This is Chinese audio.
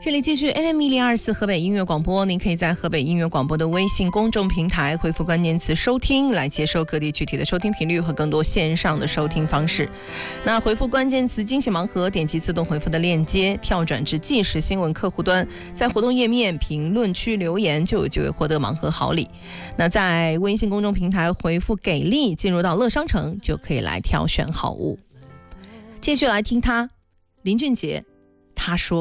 这里继续 AM1024河北音乐广播，您可以在河北音乐广播的微信公众平台回复关键词收听，来接收各地具体的收听频率和更多线上的收听方式。那回复关键词惊喜盲盒，点击自动回复的链接，跳转至即时新闻客户端，在活动页面评论区留言，就有机会获得盲盒好礼。那在微信公众平台回复给力，进入到乐商城，就可以来挑选好物。继续来听林俊杰他说。